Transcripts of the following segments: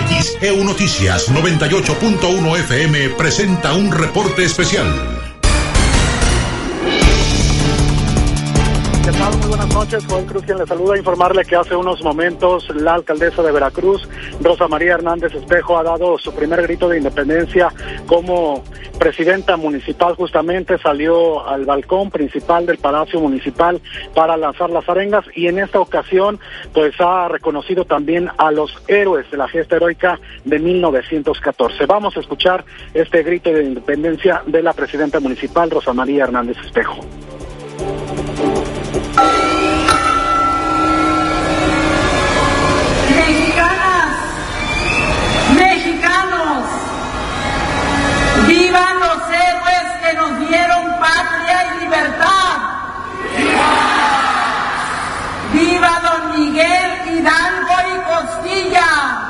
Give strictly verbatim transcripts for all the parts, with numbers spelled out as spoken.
X E U Noticias noventa y ocho punto uno F M presenta un reporte especial. ¿Qué tal? Muy buenas noches, Joel Cruz quien le saluda, informarle que hace unos momentos la alcaldesa de Veracruz, Rosa María Hernández Espejo, ha dado su primer grito de independencia como presidenta municipal. Justamente salió al balcón principal del Palacio Municipal para lanzar las arengas y en esta ocasión pues ha reconocido también a los héroes de la gesta heroica de mil novecientos catorce. Vamos a escuchar este grito de independencia de la presidenta municipal, Rosa María Hernández Espejo. Mexicanas, mexicanos, vivan los héroes que nos dieron patria y libertad. ¡Viva! ¡Viva don Miguel Hidalgo y Costilla!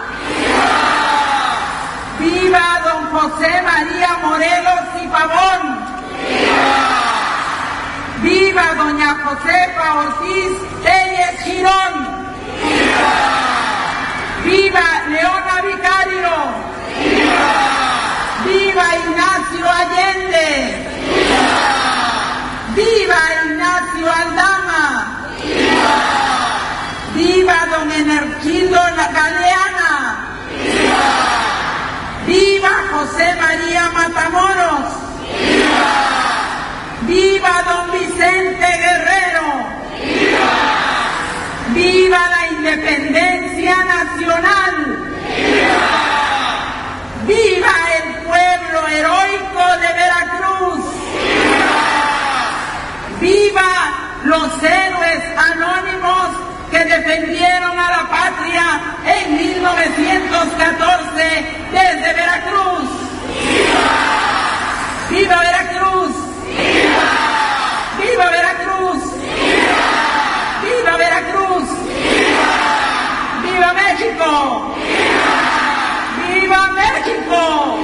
¡Viva! ¡Viva don José María Morelos y Pavón! ¡Viva! ¡Viva doña Josefa Ortiz Telles Girón! ¡Viva! ¡Viva Leona Vicario! ¡Viva! ¡Viva Ignacio Allende! ¡Viva! ¡Viva Ignacio Aldama! ¡Viva! ¡Viva don Energindo Galeana! ¡Viva! ¡Viva José María Matamoros! ¡Viva! ¡Viva don Vicente Guerrero! ¡Viva! ¡Viva la independencia nacional! ¡Viva! ¡Viva el pueblo heroico de Veracruz! ¡Viva! ¡Viva los héroes anónimos que defendieron a la patria en mil novecientos catorce desde Veracruz! ¡Viva! ¡Viva Veracruz! ¡Viva! ¡Viva Veracruz! ¡Viva! ¡Viva Veracruz! ¡Viva! ¡Viva México! ¡Viva! ¡Viva México!